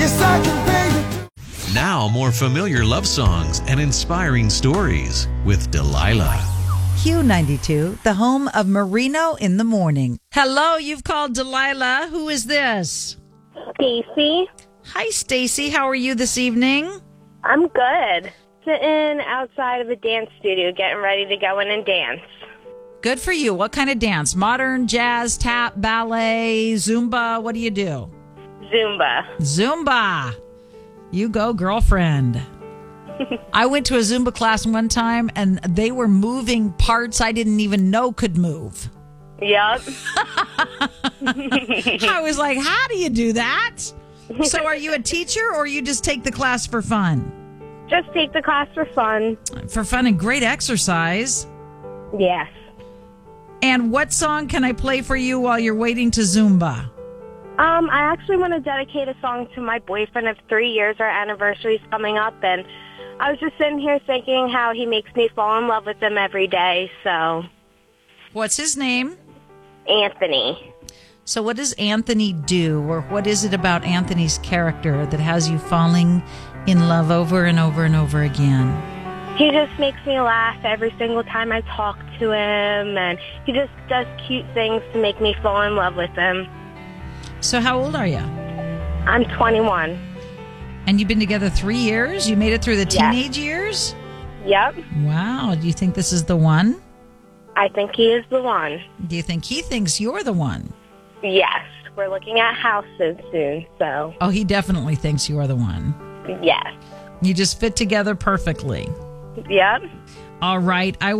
Yes, I can pay you. Now, more familiar love songs and inspiring stories with Delilah. Q92, the home of Merino in the morning. Hello, you've called Delilah. Who is this? Stacy. Hi, Stacy. How are you this evening? I'm good. Sitting outside of a dance studio, getting ready to go in and dance. Good for you. What kind of dance? Modern, jazz, tap, ballet, Zumba? What do you do? Zumba. Zumba. You go, girlfriend. I went to a Zumba class one time, and they were moving parts I didn't even know could move. Yep. I was like, how do you do that? So are you a teacher, or you just take the class for fun? Just take the class for fun. For fun and great exercise. Yes. And what song can I play for you while you're waiting to Zumba? I actually want to dedicate a song to my boyfriend of 3 years. Our anniversary's coming up, and I was just sitting here thinking how he makes me fall in love with him every day, so. What's his name? Anthony. So what does Anthony do, or what is it about Anthony's character that has you falling in love over and over and over again? He just makes me laugh every single time I talk to him, and he just does cute things to make me fall in love with him. So how old are you? I'm 21. And you've been together 3 years? You made it through the teenage years? Yep. Wow. Do you think this is the one? I think he is the one. Do you think he thinks you're the one? Yes. We're looking at houses soon, so. Oh, he definitely thinks you are the one. Yes. You just fit together perfectly. Yep. All right. I